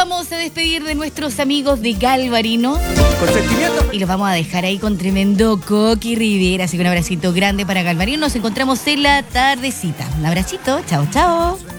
vamos a despedir de nuestros amigos de Galvarino. Consentimiento. Y los vamos a dejar ahí con tremendo Coqui Rivera. Así que un abracito grande para Galvarino. Nos encontramos en la tardecita. Un abracito. Chao, chao.